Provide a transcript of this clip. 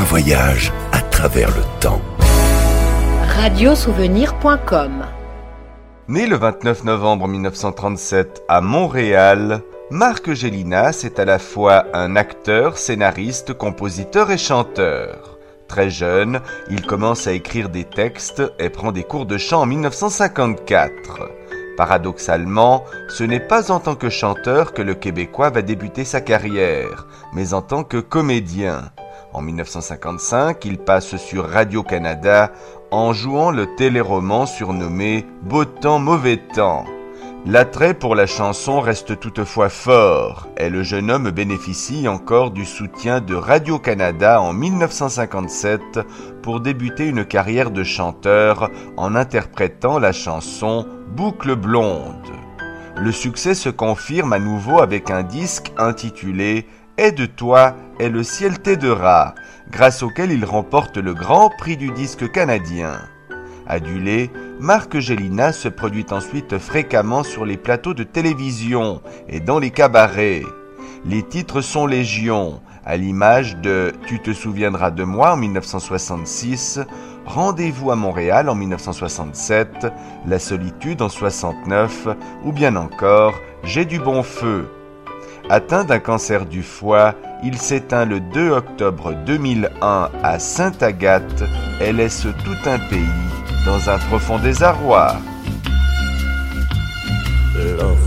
voyage à travers le temps. Radiosouvenir.com. Né le 29 novembre 1937 à Montréal, Marc Gélinas est à la fois un acteur, scénariste, compositeur et chanteur. Très jeune, il commence à écrire des textes et prend des cours de chant en 1954. Paradoxalement, ce n'est pas en tant que chanteur que le Québécois va débuter sa carrière, mais en tant que comédien. En 1955, il passe sur Radio-Canada en jouant le téléroman surnommé « Beau temps, mauvais temps ». L'attrait pour la chanson reste toutefois fort et le jeune homme bénéficie encore du soutien de Radio-Canada en 1957 pour débuter une carrière de chanteur en interprétant la chanson « Boucle blonde ». Le succès se confirme à nouveau avec un disque intitulé « Aide-toi et le ciel t'aidera », grâce auquel il remporte le Grand Prix du disque canadien. Adulé, Marc Gélinas se produit ensuite fréquemment sur les plateaux de télévision et dans les cabarets. Les titres sont légion, à l'image de « Tu te souviendras de moi » en 1966, « Rendez-vous à Montréal » en 1967, « La solitude » en 69 ou bien encore « J'ai du bon feu ». Atteint d'un cancer du foie, il s'éteint le 2 octobre 2001 à Sainte-Agathe et laisse tout un pays dans un profond désarroi. Love